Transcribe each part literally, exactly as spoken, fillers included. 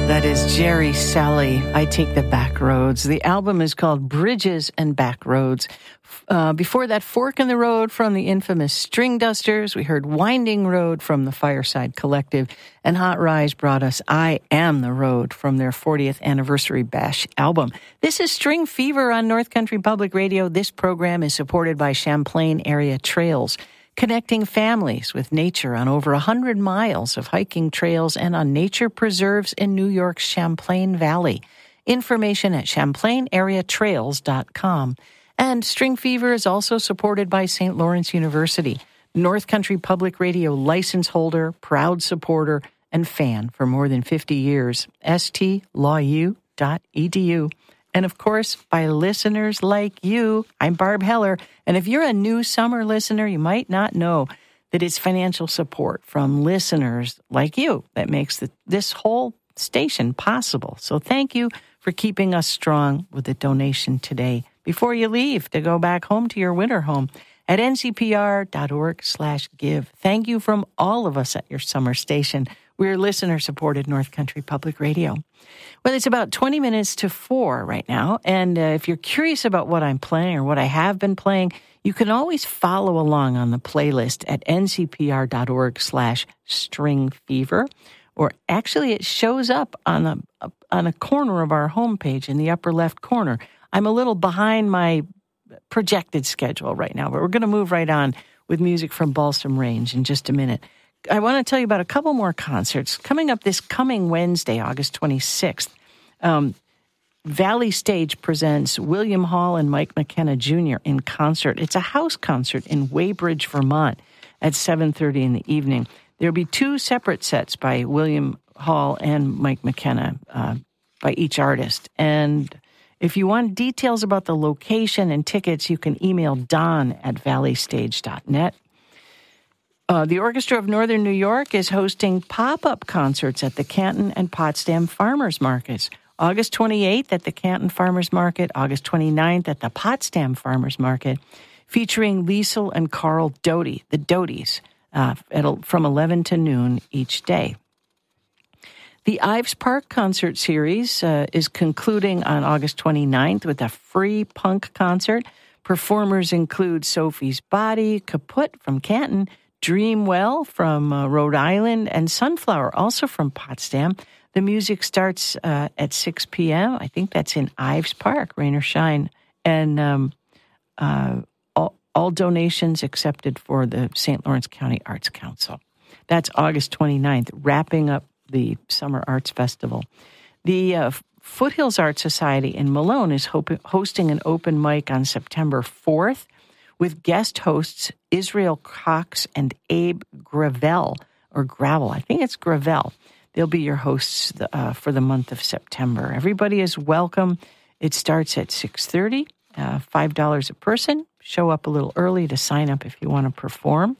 That is Jerry Salley, I Take the Back Roads. The album is called Bridges and Back Roads. Uh, before that, Fork in the Road from the infamous String Dusters. We heard Winding Road from the Fireside Collective. And Hot Rise brought us I Am the Road from their fortieth Anniversary Bash album. This is String Fever on North Country Public Radio. This program is supported by Champlain Area Trails, connecting families with nature on over one hundred miles of hiking trails and on nature preserves in New York's Champlain Valley. Information at champlain area trails dot com. And String Fever is also supported by Saint Lawrence University, North Country Public Radio license holder, proud supporter, and fan for more than fifty years, s t law u dot e d u. And, of course, by listeners like you. I'm Barb Heller, and if you're a new summer listener, you might not know that it's financial support from listeners like you that makes the, this whole station possible. So thank you for keeping us strong with a donation today before you leave to go back home to your winter home at n c p r dot org slash give. Thank you from all of us at your summer station. We're listener-supported North Country Public Radio. Well, it's about twenty minutes to four right now, and uh, if you're curious about what I'm playing or what I have been playing, you can always follow along on the playlist at n c p r dot org slash string fever, or actually it shows up on a, on a corner of our homepage in the upper left corner. I'm a little behind my projected schedule right now, but we're going to move right on with music from Balsam Range in just a minute. I want to tell you about a couple more concerts coming up this coming Wednesday, August twenty-sixth. Um, Valley Stage presents William Hall and Mike McKenna Junior in concert. It's a house concert in Weybridge, Vermont at seven thirty in the evening. There'll be two separate sets by William Hall and Mike McKenna uh, by each artist. And if you want details about the location and tickets, you can email Don at valley stage dot net. Uh, the Orchestra of Northern New York is hosting pop-up concerts at the Canton and Potsdam Farmers Markets. August twenty-eighth at the Canton Farmers Market, August twenty-ninth at the Potsdam Farmers Market, featuring Liesl and Carl Doty, the Dotys, uh, at, from eleven to noon each day. The Ives Park Concert Series uh, is concluding on August twenty-ninth with a free punk concert. Performers include Sophie's Body, Kaput from Canton, Dreamwell from uh, Rhode Island, and Sunflower, also from Potsdam. The music starts uh, at six p.m. I think that's in Ives Park, rain or shine. And um, uh, all, all donations accepted for the Saint Lawrence County Arts Council. That's August twenty-ninth, wrapping up the Summer Arts Festival. The uh, Foothills Art Society in Malone is hop- hosting an open mic on September fourth with guest hosts Israel Cox and Abe Gravel, or Gravel. I think it's Gravel. They'll be your hosts uh, for the month of September. Everybody is welcome. It starts at six thirty, uh, five dollars a person. Show up a little early to sign up if you want to perform.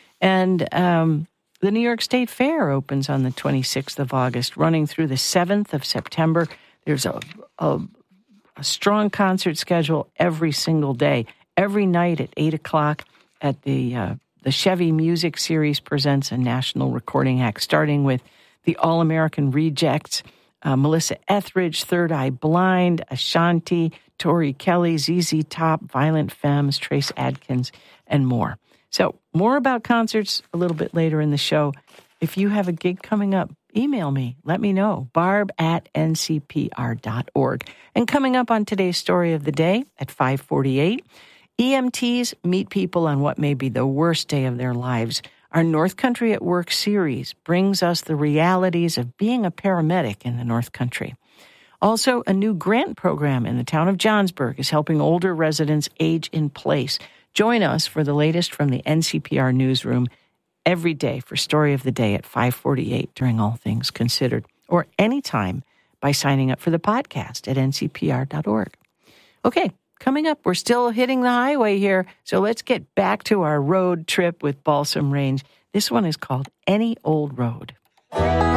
And um, the New York State Fair opens on the twenty-sixth of August, running through the seventh of September. There's a, a, a strong concert schedule every single day. Every night at eight o'clock at the uh, the Chevy Music Series presents a national recording act, starting with the All-American Rejects, uh, Melissa Etheridge, Third Eye Blind, Ashanti, Tori Kelly, Z Z Top, Violent Femmes, Trace Adkins, and more. So more about concerts a little bit later in the show. If you have a gig coming up, email me. Let me know. Barb at n c p r dot org. And coming up on today's story of the day at five forty-eight, E M Ts meet people on what may be the worst day of their lives. Our North Country at Work series brings us the realities of being a paramedic in the North Country. Also, a new grant program in the town of Johnsburg is helping older residents age in place. Join us for the latest from the N C P R newsroom every day for Story of the Day at five forty-eight during All Things Considered, or anytime by signing up for the podcast at n c p r dot org. Okay. Coming up, we're still hitting the highway here, so let's get back to our road trip with Balsam Range. This one is called Any Old Road.